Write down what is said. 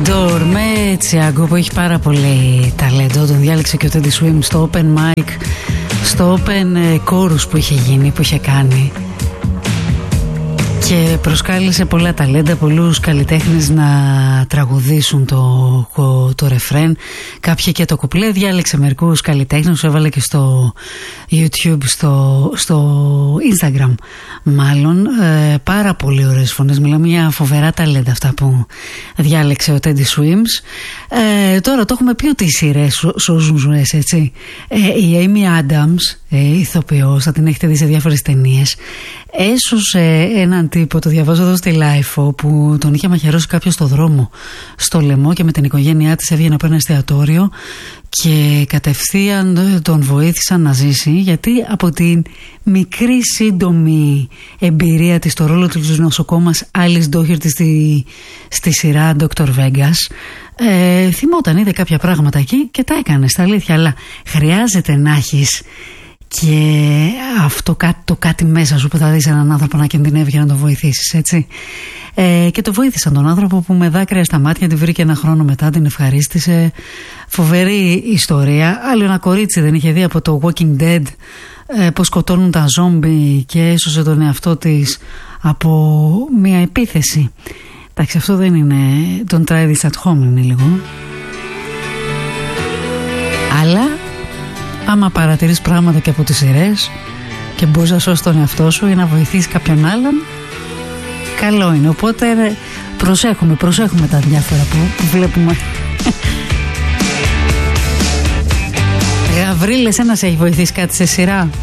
Adore με Τσιάγκο που έχει πάρα πολύ ταλέντο. Τον διάλεξε και ο Teddy Swim στο open mic, στο open chorus που είχε γίνει, που είχε κάνει, και προσκάλεσε πολλά ταλέντα, πολλούς καλλιτέχνες να τραγουδήσουν το ρεφρέν, κάποιοι και το κουπλέ. Διάλεξε μερικούς καλλιτέχνες, έβαλε και στο YouTube, στο Instagram μάλλον, πάρα πολύ ωραίες φωνές. Μιλάμε για φοβερά ταλέντα αυτά που διάλεξε ο Teddy Swims. Τώρα το έχουμε πει ότι οι σειρές σώζουν ζωές, έτσι. Η Amy Adams, ηθοποιός, θα την έχετε δει σε διάφορες ταινίες, έσωσε έναν τύπο, το διαβάζω εδώ στη Lifeo, που τον είχε μαχαιρώσει κάποιος στο δρόμο στο λαιμό και με την οικογένειά της έβγαινε από ένα εστιατόριο και κατευθείαν τον βοήθησαν να ζήσει, γιατί από την μικρή σύντομη εμπειρία της στο ρόλο της νοσοκόμας Alice Doherty στη σειρά Dr. Vegas, θυμόταν, είδε κάποια πράγματα εκεί και τα έκανε στα αλήθεια. Αλλά χρειάζεται να έχεις και αυτό το κάτι μέσα σου που θα δεις έναν άνθρωπο να κινδυνεύει για να τον βοηθήσεις, έτσι. Και το βοήθησαν τον άνθρωπο, που με δάκρυα στα μάτια την βρήκε ένα χρόνο μετά, την ευχαρίστησε. Φοβερή ιστορία. Άλλο ένα κορίτσι δεν είχε δει από το Walking Dead πως σκοτώνουν τα ζόμπι και έσωσε τον εαυτό της από μια επίθεση. Εντάξει, αυτό δεν είναι, don't try this at home, είναι λίγο. Αλλά άμα παρατηρείς πράγματα και από τις σειρές και μπορείς να σώσεις τον εαυτό σου ή να βοηθήσεις κάποιον άλλον, καλό είναι. Οπότε προσέχουμε τα διάφορα που βλέπουμε. Γαβρίλες, ένα σε έχει βοηθήσει κάτι σε σειρά?